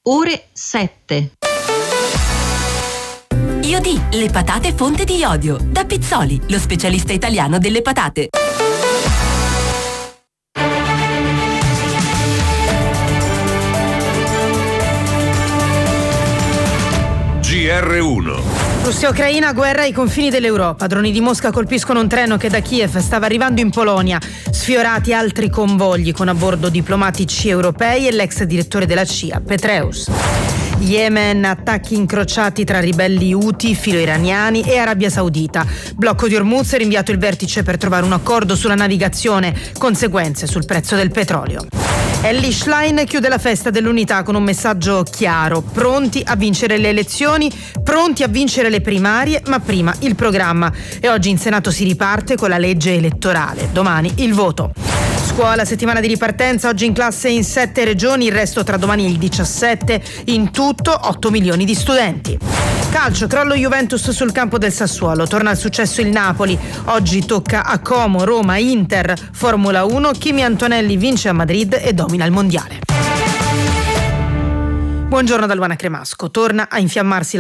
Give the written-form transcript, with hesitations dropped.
ore 7. Iodì, le patate fonte di iodio. Da Pizzoli, lo specialista italiano delle patate. GR1. Russia-Ucraina, guerra ai confini dell'Europa. Droni di Mosca colpiscono un treno che da Kiev stava arrivando in Polonia. Sfiorati altri convogli con a bordo diplomatici europei e l'ex direttore della CIA, Petraeus. Yemen, attacchi incrociati tra ribelli Houthi, filo-iraniani e Arabia Saudita. Blocco di Hormuz, rinviato il vertice per trovare un accordo sulla navigazione, conseguenze sul prezzo del petrolio. Elly Schlein chiude la festa dell'unità con un messaggio chiaro: pronti a vincere le elezioni, pronti a vincere le primarie, ma prima il programma. E oggi in Senato si riparte con la legge elettorale, domani il voto. Scuola, settimana di ripartenza, oggi in classe in 7 regioni, il resto tra domani e il 17, in tutto 8 milioni di studenti. Calcio, crollo Juventus sul campo del Sassuolo, torna al successo il Napoli, oggi tocca a Como, Roma, Inter. Formula 1, Kimi Antonelli vince a Madrid e domina il mondiale. Buongiorno da Luana Cremasco, torna a infiammarsi